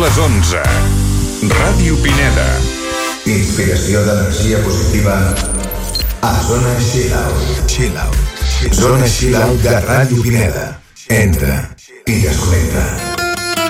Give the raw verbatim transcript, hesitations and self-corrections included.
les onze. Ràdio Pineda. Inspiració d'energia positiva a Zona Chill Out. Chill Out. Zona Chill Out de Ràdio Pineda. Entra i desconnecta.